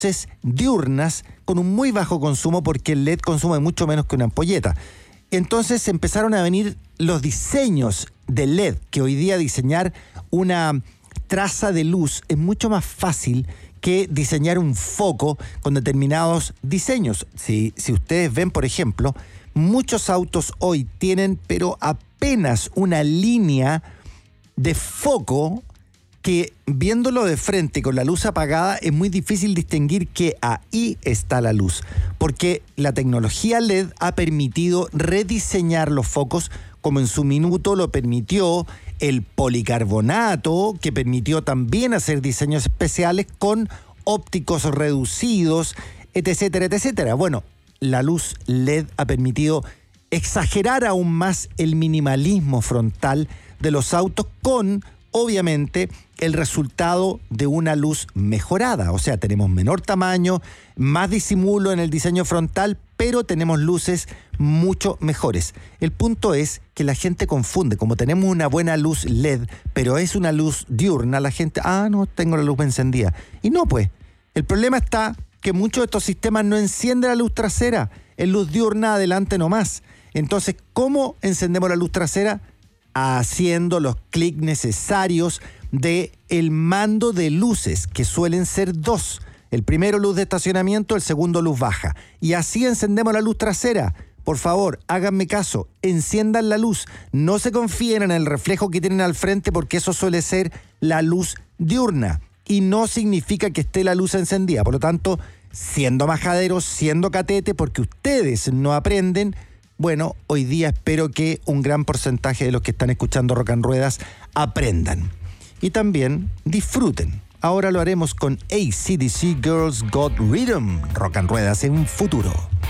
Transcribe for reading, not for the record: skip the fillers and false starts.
diurnas con un muy bajo consumo, porque el LED consume mucho menos que una ampolleta. Entonces empezaron a venir los diseños de LED, que hoy día diseñar una traza de luz es mucho más fácil que diseñar un foco con determinados diseños. Si ustedes ven, por ejemplo, muchos autos hoy tienen, pero apenas una línea de foco que, viéndolo de frente con la luz apagada, es muy difícil distinguir que ahí está la luz, porque la tecnología LED ha permitido rediseñar los focos, como en su minuto lo permitió el policarbonato, que permitió también hacer diseños especiales con ópticos reducidos, etcétera, etcétera. Bueno, la luz LED ha permitido exagerar aún más el minimalismo frontal de los autos, con, obviamente, el resultado de una luz mejorada. O sea, tenemos menor tamaño, más disimulo en el diseño frontal, pero tenemos luces mucho mejores. El punto es que la gente confunde. Como tenemos una buena luz LED, pero es una luz diurna, la gente, no, tengo la luz encendida. Y no, pues, el problema está que muchos de estos sistemas no encienden la luz trasera, es luz diurna adelante nomás. Entonces, ¿cómo encendemos la luz trasera? Haciendo los clics necesarios de el mando de luces, que suelen ser dos. El primero, luz de estacionamiento; el segundo, luz baja. Y así encendemos la luz trasera. Por favor, háganme caso, enciendan la luz. No se confíen en el reflejo que tienen al frente, porque eso suele ser la luz diurna y no significa que esté la luz encendida. Por lo tanto, siendo majaderos, siendo catete, porque ustedes no aprenden, bueno, hoy día espero que un gran porcentaje de los que están escuchando Rock and Ruedas aprendan. Y también disfruten. Ahora lo haremos con AC/DC Girls Got Rhythm. Rock and Ruedas en un futuro.